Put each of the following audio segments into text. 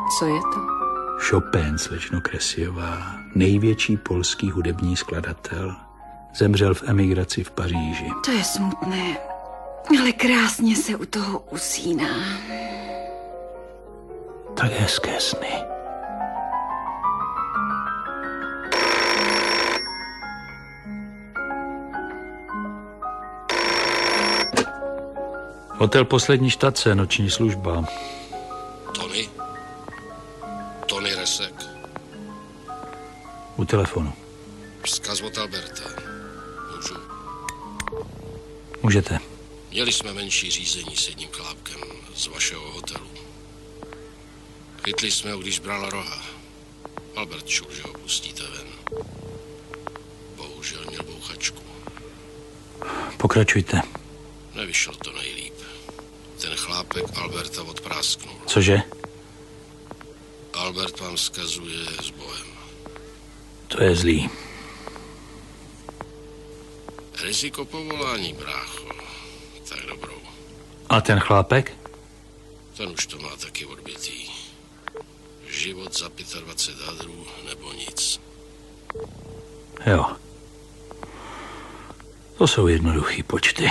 Co je to? Chopin, slečno Kresjová, největší polský hudební skladatel. Zemřel v emigraci v Paříži. To je smutné, ale krásně se u toho usíná. Tak hezké sny. Hotel Poslední štace, noční služba. Tony Resek. U telefonu. Vzkaz od Alberta. Můžu? Můžete. Měli jsme menší řízení s jedním chlápkem z vašeho hotelu. Chytli jsme ho, když brala roha. Albert čul, že ho pustíte ven. Bohužel měl bouchačku. Pokračujte. Nevyšlo to nejlíp. Ten chlápek Alberta odprásknul. Cože? Albert vám vzkazuje s Bohem. To je zlý. Riziko povolání, brácho. Tak dobrou. A ten chlápek? Ten už to má taky odbitý. Život za 25 hadrů nebo nic. Jo. To jsou jednoduchý počty.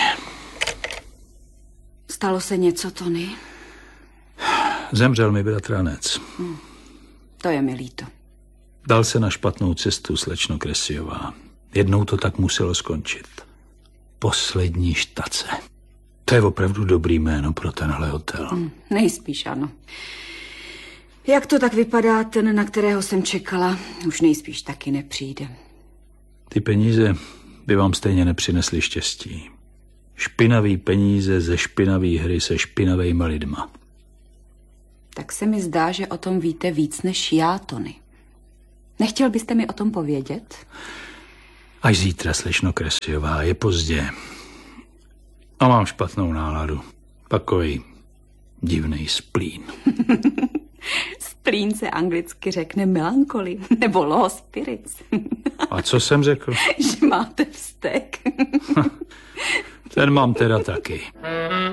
Stalo se něco, Tony? Zemřel mi bratranec. To je mi líto. Dal se na špatnou cestu, slečno Kresjová. Jednou to tak muselo skončit. Poslední štace. To je opravdu dobrý jméno pro tenhle hotel. Nejspíš ano. Jak to tak vypadá, ten, na kterého jsem čekala, už nejspíš taky nepřijde. Ty peníze by vám stejně nepřinesly štěstí. Špinavý peníze ze špinavý hry se špinavejma lidma. Tak se mi zdá, že o tom víte víc než já, Tony. Nechtěl byste mi o tom povědět? Až zítra, slečno Kresjová, je pozdě. A mám špatnou náladu. Takový divnej splín. Splín se anglicky řekne melancholy, nebo low spirits. A co jsem řekl? Že máte vztek. Ten mám teda taky.